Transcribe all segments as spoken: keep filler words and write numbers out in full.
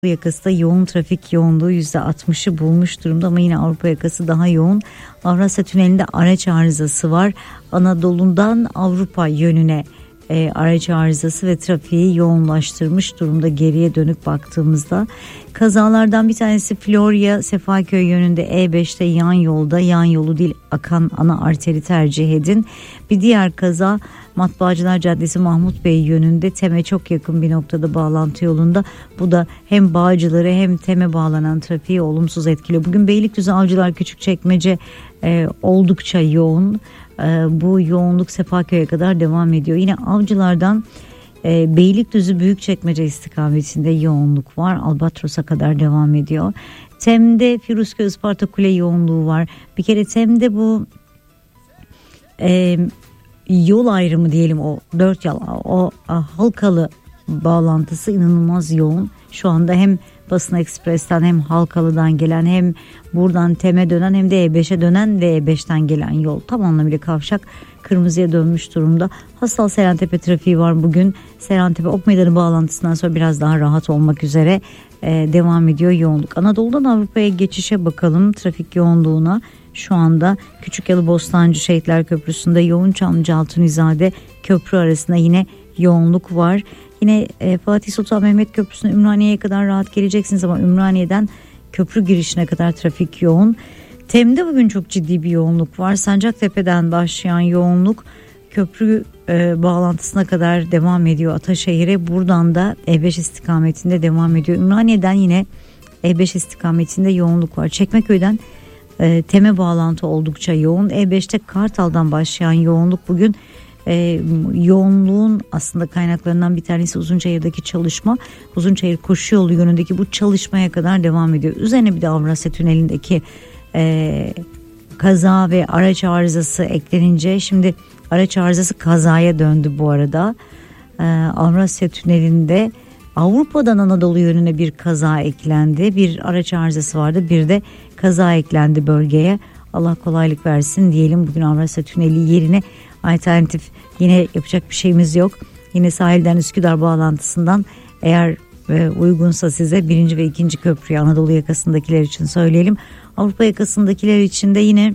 yakası da yoğun trafik yoğunluğu yüzde altmışı bulmuş durumda ama yine Avrupa yakası daha yoğun. Avrasya Tüneli'nde araç arızası var. Anadolu'dan Avrupa yönüne e, araç arızası ve trafiği yoğunlaştırmış durumda geriye dönük baktığımızda. Kazalardan bir tanesi Florya Sefaköy yönünde E beşte yan yolda, yan yolu değil akan ana arteri tercih edin. Bir diğer kaza Matbaacılar Caddesi Mahmut Bey yönünde Tem'e çok yakın bir noktada bağlantı yolunda. Bu da hem Bağcılar'a hem Tem'e bağlanan trafiği olumsuz etkiliyor. Bugün Beylikdüzü Avcılar Küçükçekmece e, oldukça yoğun. E, bu yoğunluk Sefaköy'e kadar devam ediyor. Yine Avcılar'dan e, Beylikdüzü Büyükçekmece istikametinde yoğunluk var. Albatros'a kadar devam ediyor. Tem'de Firuzköy Isparta Kule yoğunluğu var. Bir kere Tem'de bu e, yol ayrımı diyelim, o dört yol, o Halkalı bağlantısı inanılmaz yoğun. Şu anda hem Basın Ekspres'ten hem Halkalı'dan gelen, hem buradan Tem'e dönen hem de E beşe dönen ve E beşten gelen yol tam anlamıyla kavşak kırmızıya dönmüş durumda. Hastal Seyrantepe trafiği var bugün. Seyrantepe Ok Meydanı bağlantısından sonra biraz daha rahat olmak üzere e, devam ediyor yoğunluk. Anadolu'dan Avrupa'ya geçişe bakalım, trafik yoğunluğuna. Şu anda Küçükyalı Bostancı Şehitler Köprüsü'nde yoğun, Çamlıca Altunizade köprü arasında yine yoğunluk var. Yine e, Fatih Sultan Mehmet Köprüsü'ne Ümraniye'ye kadar rahat geleceksiniz ama Ümraniye'den köprü girişine kadar trafik yoğun. Tem'de bugün çok ciddi bir yoğunluk var. Sancaktepe'den başlayan yoğunluk köprü e, bağlantısına kadar devam ediyor Ataşehir'e. Buradan da E beş istikametinde devam ediyor. Ümraniye'den yine E beş istikametinde yoğunluk var. Çekmeköy'den e, Tem'e bağlantı oldukça yoğun. E beşte Kartal'dan başlayan yoğunluk bugün e, yoğunluğun aslında kaynaklarından bir tanesi Uzunçayır'daki çalışma. Uzunçayır koşu yolu yönündeki bu çalışmaya kadar devam ediyor. Üzerine bir de Avrasya Tüneli'ndeki e, kaza ve araç arızası eklenince şimdi araç arızası kazaya döndü bu arada. E, Avrasya Tüneli'nde Avrupa'dan Anadolu yönüne bir kaza eklendi. Bir araç arızası vardı, bir de kaza eklendi bölgeye. Allah kolaylık versin diyelim. Bugün Avrasya Tüneli yerine alternatif yine yapacak bir şeyimiz yok. Yine sahilden Üsküdar bağlantısından eğer e, uygunsa size birinci ve ikinci köprüyü Anadolu yakasındakiler için söyleyelim. Avrupa yakasındakiler için de yine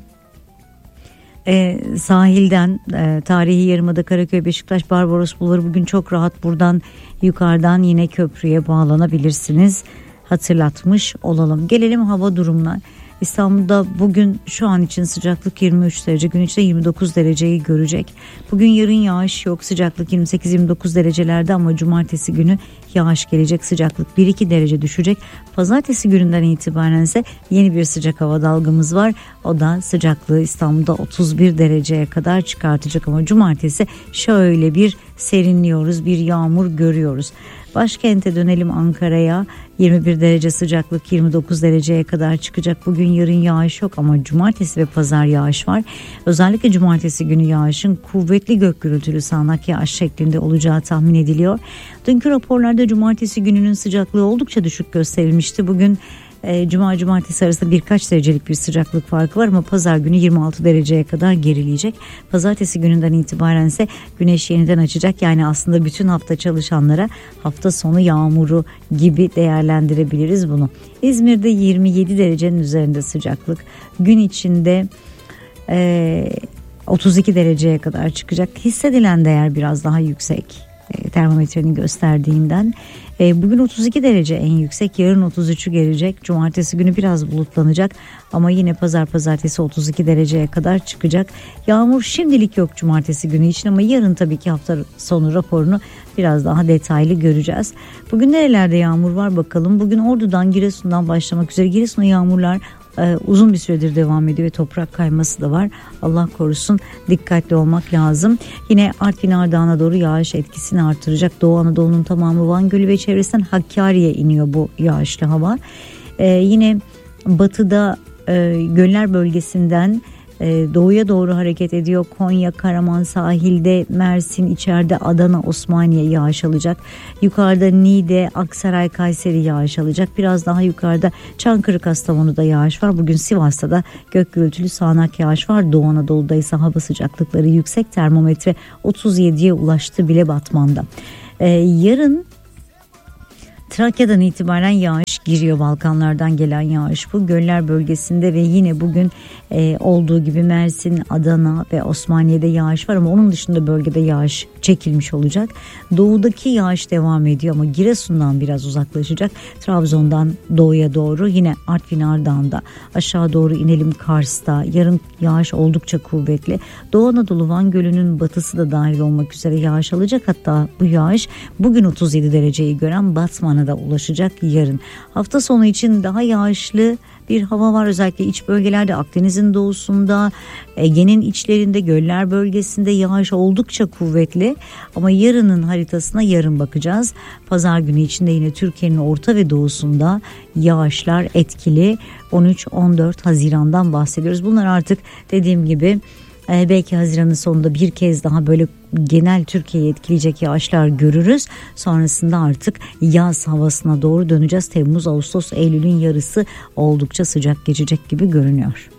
e, sahilden e, tarihi yarımada Karaköy, Beşiktaş, Barbaros Bulvarı bugün çok rahat, buradan yukarıdan yine köprüye bağlanabilirsiniz. Hatırlatmış olalım. Gelelim hava durumuna. İstanbul'da bugün şu an için sıcaklık yirmi üç derece, gün içinde yirmi dokuz dereceyi görecek. Bugün yarın yağış yok, sıcaklık yirmi sekiz yirmi dokuz derecelerde ama cumartesi günü yağış gelecek, sıcaklık bir iki derece düşecek. Pazartesi gününden itibaren ise yeni bir sıcak hava dalgamız var. O da sıcaklığı İstanbul'da otuz bir dereceye kadar çıkartacak ama cumartesi şöyle bir serinliyoruz, bir yağmur görüyoruz. Başkente dönelim, Ankara'ya. yirmi bir derece sıcaklık, yirmi dokuz dereceye kadar çıkacak. Bugün yarın yağış yok ama cumartesi ve pazar yağış var. Özellikle cumartesi günü yağışın kuvvetli gök gürültülü sağanak yağış şeklinde olacağı tahmin ediliyor. Dünkü raporlarda cumartesi gününün sıcaklığı oldukça düşük gösterilmişti. Bugün e, cuma cumartesi arasında birkaç derecelik bir sıcaklık farkı var ama pazar günü yirmi altı dereceye kadar gerileyecek. Pazartesi gününden itibaren ise güneş yeniden açacak. Yani aslında bütün hafta çalışanlara hafta sonu yağmuru gibi değerlendirebiliriz bunu. İzmir'de yirmi yedi derecenin üzerinde sıcaklık. Gün içinde e, otuz iki dereceye kadar çıkacak. Hissedilen değer biraz daha yüksek termometrenin gösterdiğinden. Bugün otuz iki derece en yüksek, yarın otuz üçü gelecek. Cumartesi günü biraz bulutlanacak ama yine pazar pazartesi otuz iki dereceye kadar çıkacak. Yağmur şimdilik yok cumartesi günü için ama yarın tabii ki hafta sonu raporunu biraz daha detaylı göreceğiz. Bugün nerelerde yağmur var bakalım. Bugün Ordu'dan, Giresun'dan başlamak üzere Giresun'a yağmurlar Ee, uzun bir süredir devam ediyor ve toprak kayması da var. Allah korusun, dikkatli olmak lazım. Yine Artvin Ardahan'a doğru yağış etkisini artıracak. Doğu Anadolu'nun tamamı, Van Gölü ve çevresinden Hakkari'ye iniyor bu yağışlı hava. Ee, yine batıda e, göller bölgesinden doğuya doğru hareket ediyor. Konya, Karaman sahilde, Mersin, içeride Adana, Osmaniye yağış alacak. Yukarıda Niğde, Aksaray, Kayseri yağış alacak. Biraz daha yukarıda Çankırı, Kastamonu'da yağış var. Bugün Sivas'ta da gök gürültülü sağanak yağış var. Doğu Anadolu'da ise hava sıcaklıkları yüksek. Termometre otuz yediye ulaştı bile Batman'da. Ee, yarın Trakya'dan itibaren yağış giriyor, Balkanlardan gelen yağış bu. Göller bölgesinde ve yine bugün e, olduğu gibi Mersin, Adana ve Osmaniye'de yağış var ama onun dışında bölgede yağış çekilmiş olacak. Doğudaki yağış devam ediyor ama Giresun'dan biraz uzaklaşacak. Trabzon'dan doğuya doğru, yine Artvin Ardahan'da aşağı doğru inelim, Kars'ta yarın yağış oldukça kuvvetli. Doğu Anadolu Van Gölü'nün batısı da dahil olmak üzere yağış alacak. Hatta bu yağış bugün otuz yedi dereceyi gören Batman'a da ulaşacak yarın. Hafta sonu için daha yağışlı bir hava var, özellikle iç bölgelerde, Akdeniz'in doğusunda, Ege'nin içlerinde, göller bölgesinde yağış oldukça kuvvetli. Ama yarının haritasına yarın bakacağız. Pazar günü içinde yine Türkiye'nin orta ve doğusunda yağışlar etkili. on üç on dört Haziran'dan bahsediyoruz. Bunlar artık dediğim gibi Ee, belki Haziran'ın sonunda bir kez daha böyle genel Türkiye'yi etkileyecek yağışlar görürüz. Sonrasında artık yaz havasına doğru döneceğiz. Temmuz, Ağustos, Eylül'ün yarısı oldukça sıcak geçecek gibi görünüyor.